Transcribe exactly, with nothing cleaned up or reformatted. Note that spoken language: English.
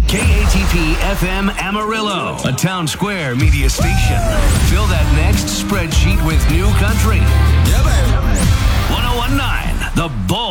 K A T P F M Amarillo, a Town Square media station. Fill that next spreadsheet with new country. Yeah, baby. ten nineteen, The Bull.